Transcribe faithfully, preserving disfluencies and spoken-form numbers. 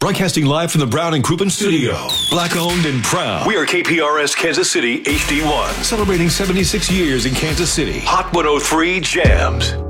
Broadcasting live from the Brown and Crouppen studio. Black owned and proud. We are K P R S Kansas City H D one. Celebrating seventy-six years in Kansas City. Hot one oh three Jams.